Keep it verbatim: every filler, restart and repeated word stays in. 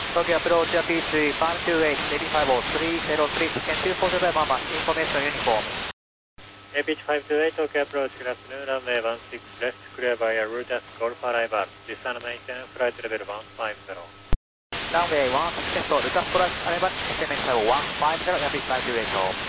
Tokyo approach P three five two eight, eight five zero three zero three, can two four zero Mama, information uniform. A P H five two eight, Tokyo approach, good afternoon, runway one six left, clear by route as Golf arrival, descend maintain flight level one five zero. Runway one six left, Lucas Plus arrival, maintain level one five zero, A P H five two eight.